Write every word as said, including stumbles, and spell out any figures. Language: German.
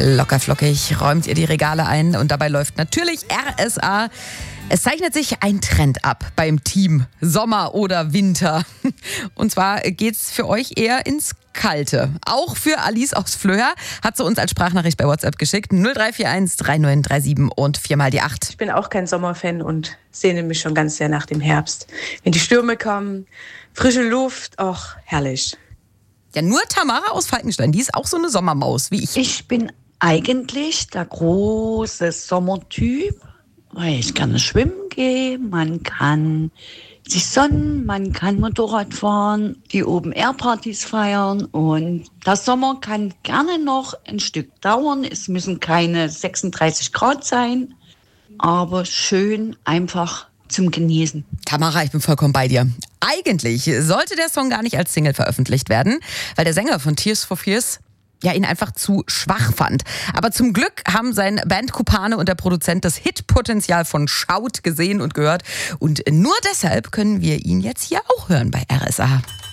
Locker flockig räumt ihr die Regale ein und dabei läuft natürlich R S A. Es zeichnet sich ein Trend ab beim Team Sommer oder Winter. Und zwar geht's für euch eher ins Kalte. Auch für Alice aus Flöher hat sie uns als Sprachnachricht bei WhatsApp geschickt. null drei vier eins drei neun drei sieben und viermal die acht. Ich bin auch kein Sommerfan und sehne mich schon ganz sehr nach dem Herbst. Wenn die Stürme kommen, frische Luft, ach, herrlich. Ja, nur Tamara aus Falkenstein, die ist auch so eine Sommermaus wie ich. Ich bin eigentlich der große Sommertyp, weil ich gerne schwimmen gehe. Man kann sich sonnen, man kann Motorrad fahren, die Open-Air-Partys feiern und der Sommer kann gerne noch ein Stück dauern. Es müssen keine sechsunddreißig Grad sein, aber schön einfach zum Genießen. Tamara, ich bin vollkommen bei dir. Eigentlich sollte der Song gar nicht als Single veröffentlicht werden, weil der Sänger von Tears for Fears ja, ihn einfach zu schwach fand. Aber zum Glück haben sein Bandkumpane und der Produzent das Hitpotenzial von Schaut gesehen und gehört. Und nur deshalb können wir ihn jetzt hier auch hören bei R S A.